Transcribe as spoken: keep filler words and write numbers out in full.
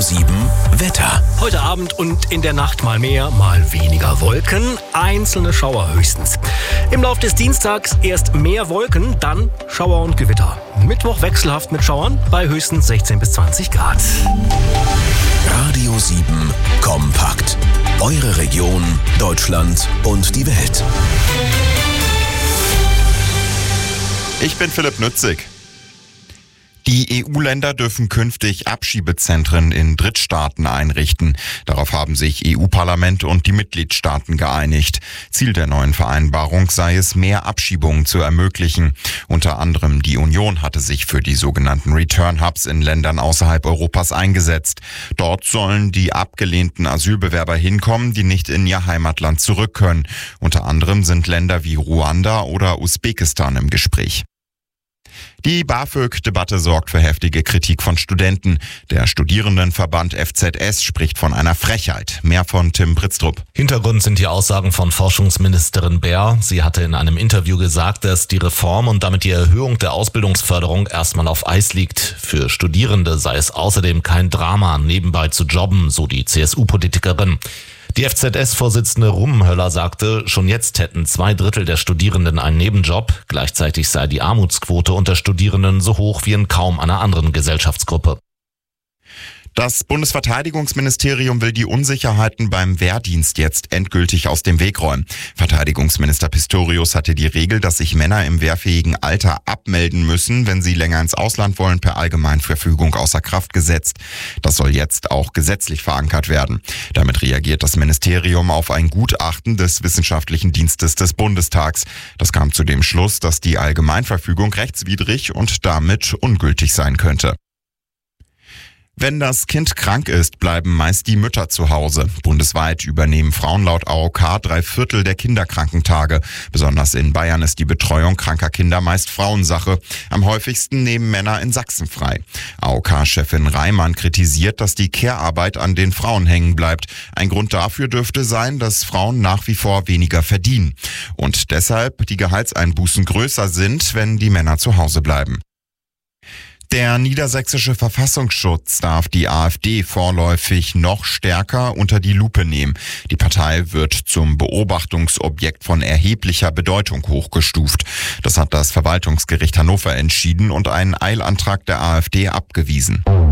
sieben Wetter. Heute Abend und in der Nacht mal mehr, mal weniger Wolken, einzelne Schauer höchstens. Im Lauf des Dienstags erst mehr Wolken, dann Schauer und Gewitter. Mittwoch wechselhaft mit Schauern bei höchstens sechzehn bis zwanzig Grad. Radio sieben Kompakt. Eure Region, Deutschland und die Welt. Ich bin Philipp Nützig. Die E U-Länder dürfen künftig Abschiebezentren in Drittstaaten einrichten. Darauf haben sich E U-Parlament und die Mitgliedstaaten geeinigt. Ziel der neuen Vereinbarung sei es, mehr Abschiebungen zu ermöglichen. Unter anderem die Union hatte sich für die sogenannten Return-Hubs in Ländern außerhalb Europas eingesetzt. Dort sollen die abgelehnten Asylbewerber hinkommen, die nicht in ihr Heimatland zurück können. Unter anderem sind Länder wie Ruanda oder Usbekistan im Gespräch. Die BAföG-Debatte sorgt für heftige Kritik von Studenten. Der Studierendenverband F Z S spricht von einer Frechheit. Mehr von Tim Britztrup. Hintergrund sind die Aussagen von Forschungsministerin Baer. Sie hatte in einem Interview gesagt, dass die Reform und damit die Erhöhung der Ausbildungsförderung erstmal auf Eis liegt. Für Studierende sei es außerdem kein Drama, nebenbei zu jobben, so die C S U-Politikerin. Die F Z S-Vorsitzende Rummenhöller sagte, schon jetzt hätten zwei Drittel der Studierenden einen Nebenjob. Gleichzeitig sei die Armutsquote unter Studierenden so hoch wie in kaum einer anderen Gesellschaftsgruppe. Das Bundesverteidigungsministerium will die Unsicherheiten beim Wehrdienst jetzt endgültig aus dem Weg räumen. Verteidigungsminister Pistorius hatte die Regel, dass sich Männer im wehrfähigen Alter abmelden müssen, wenn sie länger ins Ausland wollen, per Allgemeinverfügung außer Kraft gesetzt. Das soll jetzt auch gesetzlich verankert werden. Damit reagiert das Ministerium auf ein Gutachten des Wissenschaftlichen Dienstes des Bundestags. Das kam zu dem Schluss, dass die Allgemeinverfügung rechtswidrig und damit ungültig sein könnte. Wenn das Kind krank ist, bleiben meist die Mütter zu Hause. Bundesweit übernehmen Frauen laut A O K drei Viertel der Kinderkrankentage. Besonders in Bayern ist die Betreuung kranker Kinder meist Frauensache. Am häufigsten nehmen Männer in Sachsen frei. A O K-Chefin Reimann kritisiert, dass die Care-Arbeit an den Frauen hängen bleibt. Ein Grund dafür dürfte sein, dass Frauen nach wie vor weniger verdienen. Und deshalb die Gehaltseinbußen größer sind, wenn die Männer zu Hause bleiben. Der niedersächsische Verfassungsschutz darf die AfD vorläufig noch stärker unter die Lupe nehmen. Die Partei wird zum Beobachtungsobjekt von erheblicher Bedeutung hochgestuft. Das hat das Verwaltungsgericht Hannover entschieden und einen Eilantrag der AfD abgewiesen.